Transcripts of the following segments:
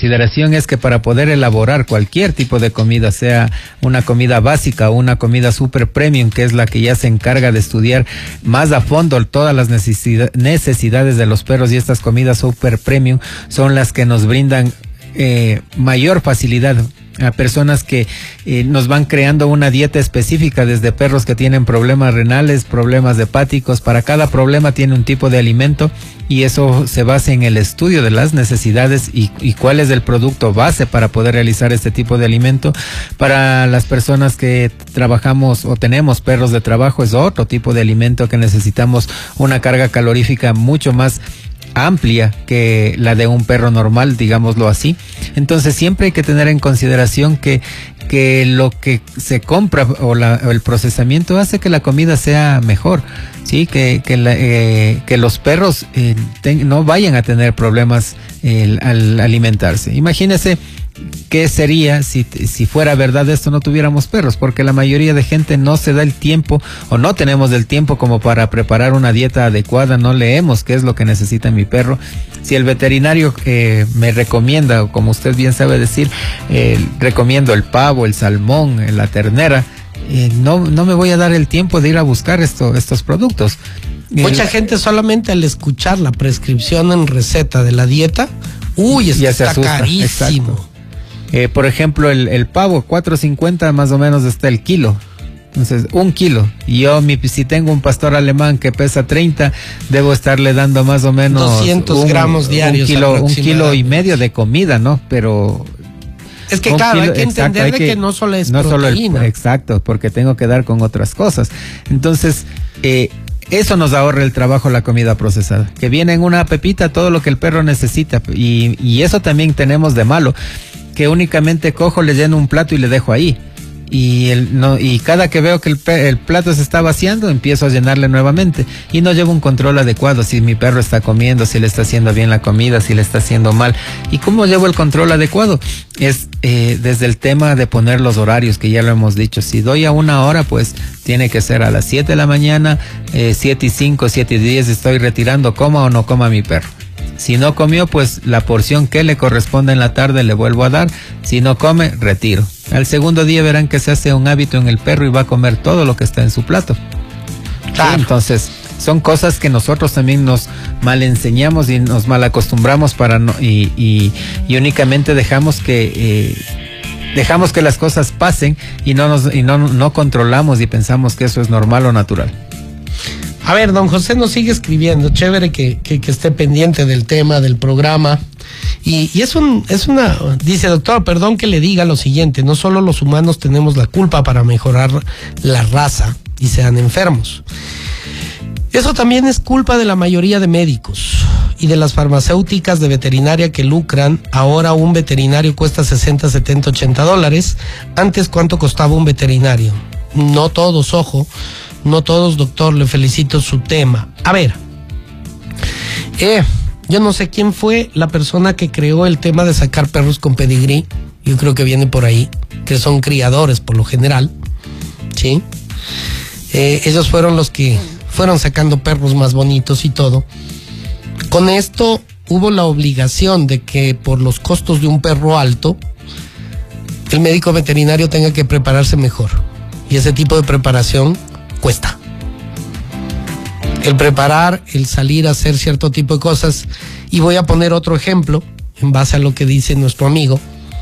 consideración es que para poder elaborar cualquier tipo de comida, sea una comida básica o una comida super premium, que es la que ya se encarga de estudiar más a fondo todas las necesidades de los perros, y estas comidas super premium son las que nos brindan mayor facilidad a personas que nos van creando una dieta específica, desde perros que tienen problemas renales, problemas hepáticos. Para cada problema tiene un tipo de alimento, y eso se basa en el estudio de las necesidades y cuál es el producto base para poder realizar este tipo de alimento. Para las personas que trabajamos o tenemos perros de trabajo, es otro tipo de alimento que necesitamos una carga calorífica mucho más amplia que la de un perro normal, digámoslo así. Entonces siempre hay que tener en consideración que lo que se compra o el procesamiento hace que la comida sea mejor, sí, que los perros no vayan a tener problemas al alimentarse. Imagínese qué sería si fuera verdad esto, no tuviéramos perros, porque la mayoría de gente no se da el tiempo, o no tenemos el tiempo como para preparar una dieta adecuada, no leemos qué es lo que necesita mi perro. Si el veterinario me recomienda, o como usted bien sabe decir, recomiendo el pavo, el salmón, la ternera, no me voy a dar el tiempo de ir a buscar estos productos. Mucha gente solamente al escuchar la prescripción en receta de la dieta, es que está carísimo. Exacto. Por ejemplo, el pavo, 4.50 más o menos está el kilo. Entonces, 1 kilo. Y yo, si tengo un pastor alemán que pesa 30, debo estarle dando más o menos 200 gramos diarios. 1,5 kilos de comida, ¿no? Pero es que claro, hay que entender que no solo es proteína. Exacto, porque tengo que dar con otras cosas. Entonces, eso nos ahorra el trabajo, la comida procesada, que viene en una pepita todo lo que el perro necesita. Y eso también tenemos de malo, que únicamente cojo, le lleno un plato y le dejo ahí. Y cada que veo que el plato se está vaciando, empiezo a llenarle nuevamente, y no llevo un control adecuado si mi perro está comiendo, si le está haciendo bien la comida, si le está haciendo mal. ¿Y cómo llevo el control adecuado? Es desde el tema de poner los horarios, que ya lo hemos dicho. Si doy a 1 hora, pues tiene que ser a las 7 de la mañana, 7:05, 7:10 estoy retirando, coma o no coma mi perro. Si no comió, pues la porción que le corresponde en la tarde le vuelvo a dar. Si no come, retiro. Al segundo día verán que se hace un hábito en el perro y va a comer todo lo que está en su plato. Claro. Sí, entonces, son cosas que nosotros también nos mal enseñamos y nos mal acostumbramos y únicamente dejamos que las cosas pasen y no controlamos y pensamos que eso es normal o natural. A ver, don José nos sigue escribiendo, chévere que esté pendiente del tema, del programa. Y dice, doctor, perdón que le diga lo siguiente, no solo los humanos tenemos la culpa para mejorar la raza y sean enfermos. Eso también es culpa de la mayoría de médicos y de las farmacéuticas de veterinaria que lucran. Ahora un veterinario cuesta $60, $70, $80. Antes, ¿cuánto costaba un veterinario? No todos, ojo. No todos, doctor, le felicito su tema. A ver, yo no sé quién fue la persona que creó el tema de sacar perros con pedigrí. Yo creo que viene por ahí, que son criadores por lo general, ¿sí? Ellos fueron los que fueron sacando perros más bonitos y todo. Con esto hubo la obligación de que por los costos de un perro alto, el médico veterinario tenga que prepararse mejor. Y ese tipo de preparación cuesta. El preparar, el salir a hacer cierto tipo de cosas. Y voy a poner otro ejemplo en base a lo que dice nuestro amigo.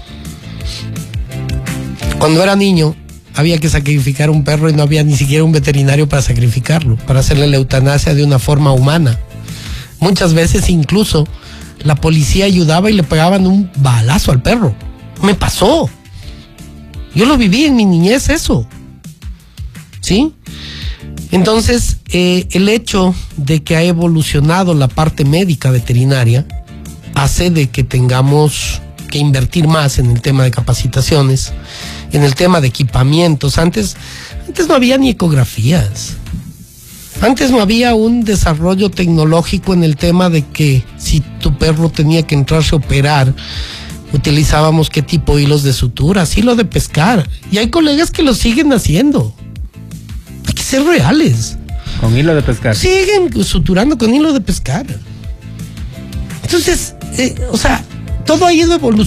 Cuando era niño había que sacrificar un perro y no había ni siquiera un veterinario para sacrificarlo, para hacerle la eutanasia de una forma humana. Muchas veces incluso la policía ayudaba y le pegaban un balazo al perro. Me pasó. Yo lo viví en mi niñez eso. ¿Sí? Entonces, el hecho de que ha evolucionado la parte médica veterinaria hace de que tengamos que invertir más en el tema de capacitaciones, en el tema de equipamientos. Antes no había ni ecografías. Antes no había un desarrollo tecnológico en el tema de que si tu perro tenía que entrarse a operar, utilizábamos qué tipo de hilos de sutura, hilo de pescar. Y hay colegas que lo siguen haciendo. Hay que ser reales. Con hilo de pescar. Siguen suturando con hilo de pescar. Entonces, todo ha ido evolucionando.